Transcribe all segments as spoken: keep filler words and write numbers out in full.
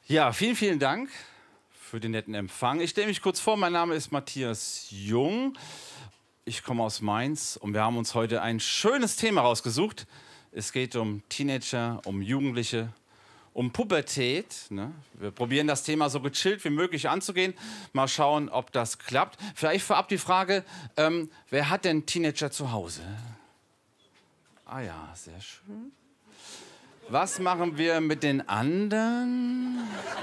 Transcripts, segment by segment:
Ja, vielen, vielen Dank für den netten Empfang. Ich stelle mich kurz vor, mein Name ist Matthias Jung. Ich komme aus Mainz und wir haben uns heute ein schönes Thema rausgesucht. Es geht um Teenager, um Jugendliche, um Pubertät. Ne? Wir probieren das Thema so gechillt wie möglich anzugehen. Mal schauen, ob das klappt. Vielleicht vorab die Frage, ähm, wer hat denn Teenager zu Hause? Ah ja, sehr schön. Was machen wir mit den anderen?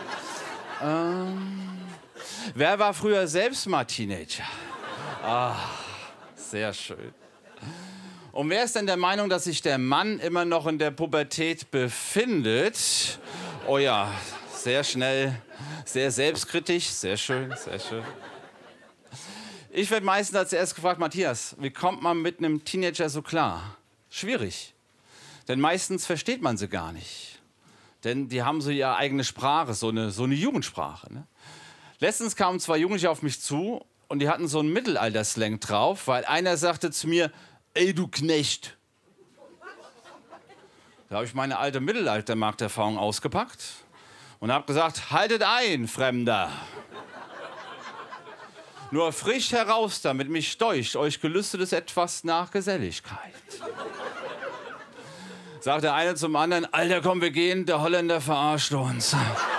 ähm, wer war früher selbst mal Teenager? Ah, sehr schön. Und wer ist denn der Meinung, dass sich der Mann immer noch in der Pubertät befindet? Oh ja, sehr schnell, sehr selbstkritisch, sehr schön, sehr schön. Ich werde meistens als erstes gefragt, Matthias, wie kommt man mit einem Teenager so klar? Schwierig. Denn meistens versteht man sie gar nicht. Denn die haben so ihre eigene Sprache, so eine, so eine Jugendsprache. Ne? Letztens kamen zwei Jugendliche auf mich zu und die hatten so einen Mittelalter-Slang drauf, weil einer sagte zu mir, ey du Knecht. Da habe ich meine alte Mittelalter-Markterfahrung ausgepackt und habe gesagt, haltet ein, Fremder. Nur frisch heraus, damit mich deucht euch gelüstetes etwas nach Geselligkeit. Sagt der eine zum anderen, Alter, komm, wir gehen, der Holländer verarscht uns.